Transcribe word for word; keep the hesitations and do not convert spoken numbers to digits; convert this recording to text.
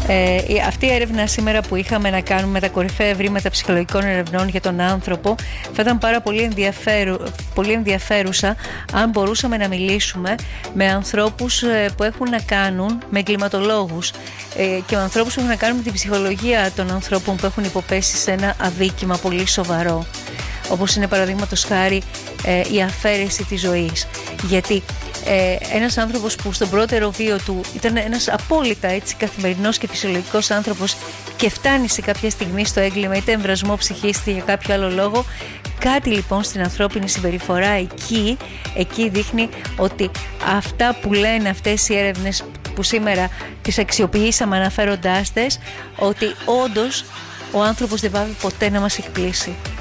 Ε, αυτή η έρευνα σήμερα που είχαμε να κάνουμε τα κορυφαία ευρήματα ψυχολογικών ερευνών για τον άνθρωπο θα ήταν πάρα πολύ, ενδιαφέρου, πολύ ενδιαφέρουσα αν μπορούσαμε να μιλήσουμε με ανθρώπους που έχουν να κάνουν, με εγκληματολόγους ε, και με ανθρώπους που έχουν να κάνουν με την ψυχολογία των ανθρώπων που έχουν υποπέσει σε ένα αδίκημα πολύ σοβαρό, όπως είναι παραδείγματος χάρη ε, η αφαίρεση της ζωής. Γιατί ε, ένας άνθρωπος που στον πρώτερο βίο του ήταν ένας απόλυτα έτσι καθημερινός και φυσιολογικός άνθρωπος και φτάνει σε κάποια στιγμή στο έγκλημα, είτε εμβρασμό ψυχής είτε για κάποιο άλλο λόγο, κάτι λοιπόν στην ανθρώπινη συμπεριφορά εκεί, εκεί δείχνει ότι αυτά που λένε αυτές οι έρευνες που σήμερα τις αξιοποιήσαμε αναφέροντάς τες, ότι όντως ο άνθρωπος δεν πάβει ποτέ να μας εκπλήσει.